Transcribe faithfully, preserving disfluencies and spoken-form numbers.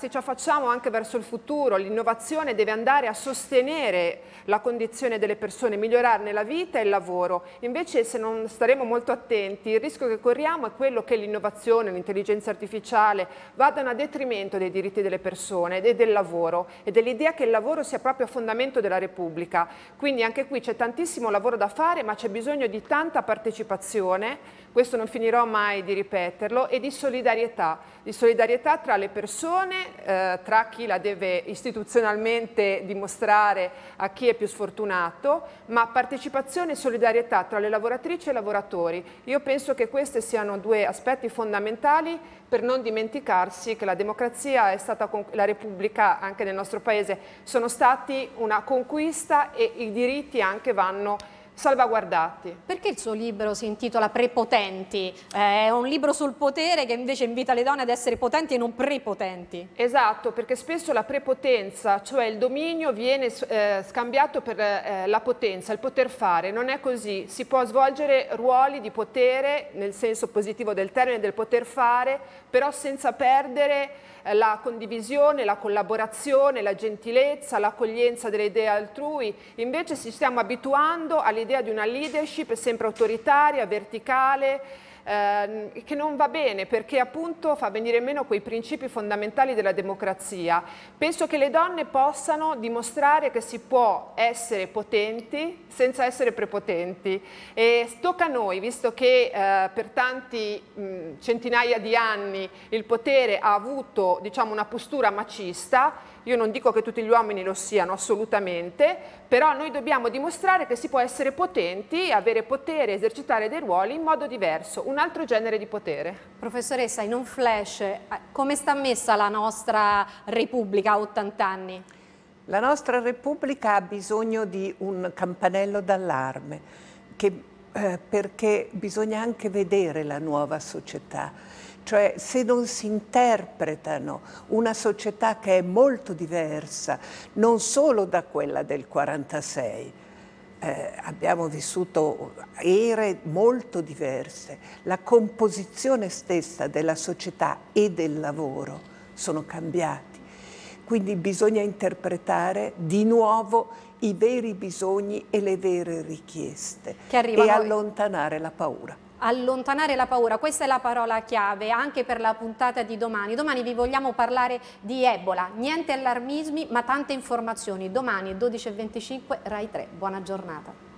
se ci affacciamo anche verso il futuro, l'innovazione deve andare a sostenere la condizione delle persone, migliorarne la vita e il lavoro. Invece, se non staremo molto attenti, il rischio che corriamo è quello che l'innovazione, l'intelligenza artificiale vadano a detrimento dei diritti delle persone e del lavoro e dell'idea che il lavoro sia proprio a fondamento della Repubblica. Quindi anche qui c'è tantissimo lavoro da fare, ma c'è bisogno di tanta partecipazione, questo non finirò mai di ripeterlo, e di solidarietà, di solidarietà tra le persone, eh, tra chi la deve istituzionalmente dimostrare a chi è più sfortunato, ma partecipazione e solidarietà tra le lavoratrici e i lavoratori. Io penso che questi siano due aspetti fondamentali per non dimenticarsi che la democrazia è stata, la Repubblica anche nel nostro Paese sono stati una conquista e i diritti anche vanno salvaguardati. Perché il suo libro si intitola Prepotenti? Eh, è un libro sul potere che invece invita le donne ad essere potenti e non prepotenti. Esatto, perché spesso la prepotenza, cioè il dominio, viene eh, scambiato per eh, la potenza, il poter fare. Non è così, si può svolgere ruoli di potere nel senso positivo del termine, del poter fare, però senza perdere la condivisione, la collaborazione, la gentilezza, l'accoglienza delle idee altrui. Invece ci stiamo abituando all'idea di una leadership sempre autoritaria, verticale, eh, che non va bene perché appunto fa venire meno quei principi fondamentali della democrazia. Penso che le donne possano dimostrare che si può essere potenti senza essere prepotenti e tocca a noi, visto che eh, per tanti mh, centinaia di anni il potere ha avuto, diciamo, una postura macista. Io non dico che tutti gli uomini lo siano assolutamente, però noi dobbiamo dimostrare che si può essere potenti, avere potere, esercitare dei ruoli in modo diverso, un altro genere di potere. Professoressa, in un flash, come sta messa la nostra Repubblica a ottanta anni? La nostra Repubblica ha bisogno di un campanello d'allarme, che, eh, perché bisogna anche vedere la nuova società. Cioè, se non si interpretano una società che è molto diversa, non solo da quella del quarantasei, eh, abbiamo vissuto ere molto diverse, la composizione stessa della società e del lavoro sono cambiati. Quindi bisogna interpretare di nuovo i veri bisogni e le vere richieste e allontanare la paura. Allontanare la paura, questa è la parola chiave anche per la puntata di domani. Domani vi vogliamo parlare di Ebola, niente allarmismi ma tante informazioni. Domani dodici e venticinque Rai tre, buona giornata.